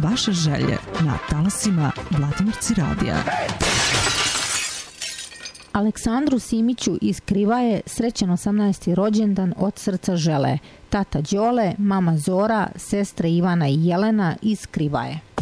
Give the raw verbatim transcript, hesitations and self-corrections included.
vaše želje na talasima Vladimirci radija. Aleksandru Simiću iz Krivaje srećan osamnaesti rođendan od srca žele tata Đole, mama Zora, sestre Ivana i Jelena iz Krivaje.